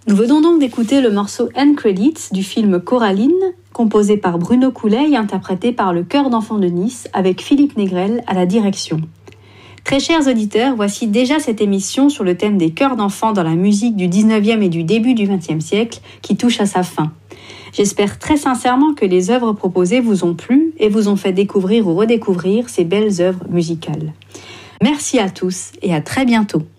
Nous venons donc d'écouter le morceau End Credits du film Coraline, composé par Bruno Coulet et interprété par le Chœur d'enfants de Nice avec Philippe Négrel à la direction. Très chers auditeurs, voici déjà cette émission sur le thème des chœurs d'enfants dans la musique du 19e et du début du 20e siècle qui touche à sa fin. J'espère très sincèrement que les œuvres proposées vous ont plu et vous ont fait découvrir ou redécouvrir ces belles œuvres musicales. Merci à tous et à très bientôt.